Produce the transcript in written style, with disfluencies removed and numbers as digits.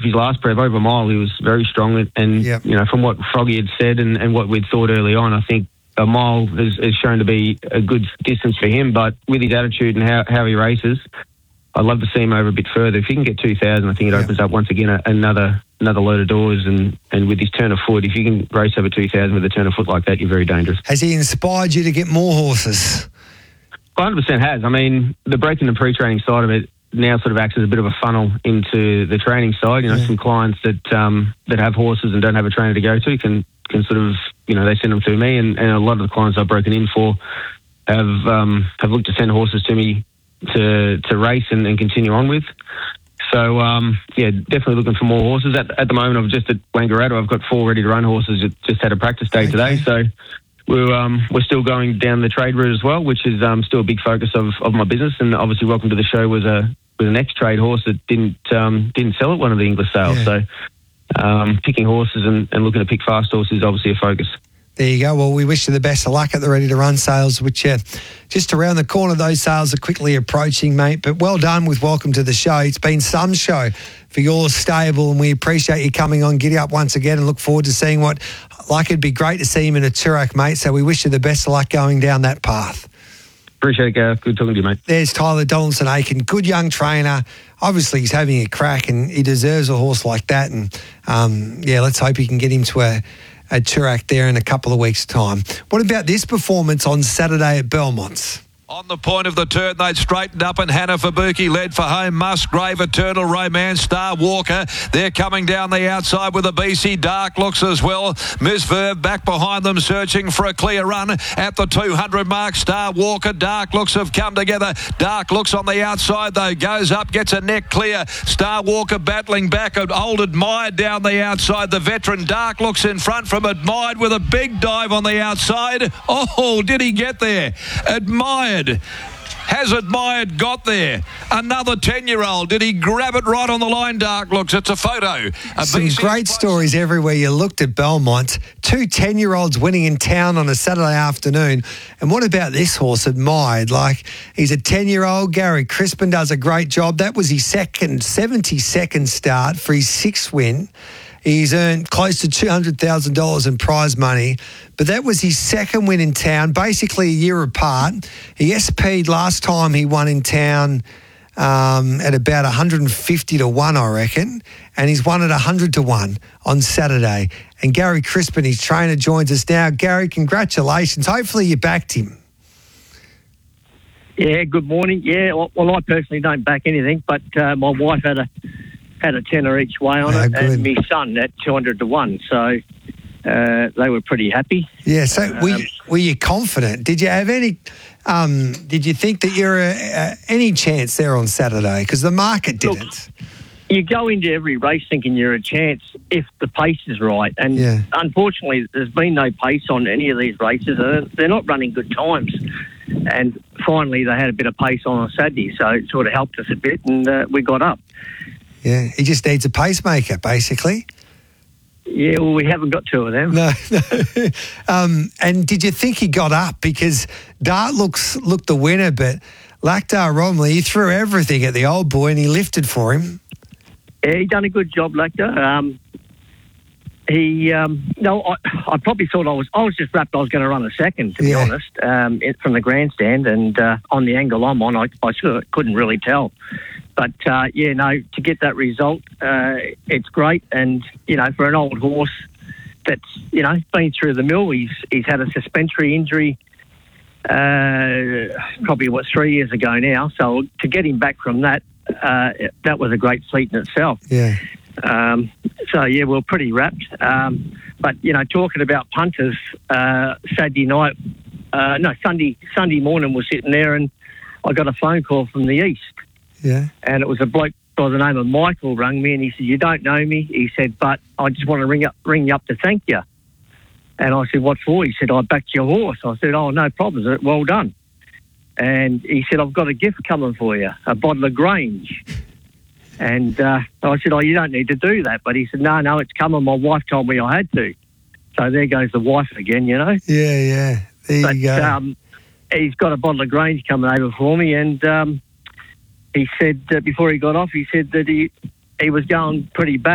his last prep over a mile, he was very strong. And, from what Froggy had said and what we'd thought early on, I think a mile has shown to be a good distance for him. But with his attitude and how he races, I'd love to see him over a bit further. If he can get 2,000, I think it opens up once again another load of doors. And with his turn of foot, if you can race over 2,000 with a turn of foot like that, you're very dangerous. Has he inspired you to get more horses? 100% has. I mean, the breaking and pre-training side of it now sort of acts as a bit of a funnel into the training side. Some clients that have horses and don't have a trainer to go to can sort of, they send them to me, and a lot of the clients I've broken in for have looked to send horses to me to race and continue on with. So, definitely looking for more horses. At the moment, I've just at Wangaratta, I've got 4 ready-to-run horses. Just had a practice day today, so we're still going down the trade route as well, which is still a big focus of my business. And obviously, Welcome to the Show was an ex-trade horse that didn't sell at one of the English sales. So picking horses and looking to pick fast horses is obviously a focus. There you go. Well, we wish you the best of luck at the Ready to Run sales, which just around the corner. Those sales are quickly approaching, mate. But well done with Welcome to the Show. It's been some show for your stable, and we appreciate you coming on Giddy Up once again and look forward to seeing it'd be great to see him in a Toorak, mate. So we wish you the best of luck going down that path. Appreciate it, Gareth. Good talking to you, mate. There's Tyler Donaldson-Aiken, good young trainer. Obviously, he's having a crack, and he deserves a horse like that. And, let's hope he can get him to a Toorak there in a couple of weeks' time. What about this performance on Saturday at Belmont? On the point of the turn, they'd straightened up, and Hannah Fabuki led for home. Musgrave, Eternal Romance, Star Walker. They're coming down the outside with a BC Dark Looks as well. Miss Verve back behind them, searching for a clear run at the 200 mark. Star Walker, Dark Looks have come together. Dark Looks on the outside, though, goes up, gets a neck clear. Star Walker battling back. Old Admired down the outside. The veteran Dark Looks in front from Admired with a big dive on the outside. Oh, did he get there? Admired. Has Admired got there? Another 10-year-old. Did he grab it right on the line, Dark Looks? It's a photo. Some great stories everywhere you looked at Belmont. 2 10-year-olds winning in town on a Saturday afternoon. And what about this horse, Admired? He's a 10-year-old. Gary Crispin does a great job. That was his 72nd start for his 6th win. He's earned close to $200,000 in prize money, but that was his 2nd win in town, basically a year apart. He SP'd last time he won in town at about 150 to 1, I reckon, and he's won at 100 to 1 on Saturday. And Gary Crispin, his trainer, joins us now. Gary, congratulations. Hopefully you backed him. Yeah, good morning. Yeah, well, I personally don't back anything, but my wife had a tenner each way on it, good. and my son at 200 to 1. So they were pretty happy. Yeah. So were you confident? Did you have any? Did you think that you're any chance there on Saturday? Because the market didn't. Look, you go into every race thinking you're a chance if the pace is right, and unfortunately, there's been no pace on any of these races. They're not running good times. And finally, they had a bit of pace on Saturday, so it sort of helped us a bit, and we got up. Yeah, he just needs a pacemaker, basically. Yeah, well, we haven't got 2 of them. No. And did you think he got up? Because Dart looked the winner, but Lakhdar Romley, he threw everything at the old boy and he lifted for him. Yeah, he done a good job, Lakhdar. I probably thought I was just wrapped I was going to run a second, to be honest, from the grandstand, and on the angle I'm on, I sort of couldn't really tell. But, to get that result, it's great. And, for an old horse that's, been through the mill, he's had a suspensory injury probably, 3 years ago now. So to get him back from that, that was a great feat in itself. Yeah. We're pretty wrapped. But, talking about punters, Sunday morning we're sitting there and I got a phone call from the East. Yeah. And it was a bloke by the name of Michael rang me and he said, "You don't know me." He said, "But I just want to ring you up to thank you." And I said, "What for?" He said, "I backed your horse." I said, "Oh, no problems. Well done." And he said, "I've got a gift coming for you, a bottle of Grange." And I said, "Oh, you don't need to do that." But he said, no, it's coming. My wife told me I had to. So there goes the wife again, Yeah. There you go. He's got a bottle of Grange coming over for me. And he said, before he got off, he said that he was going pretty bad.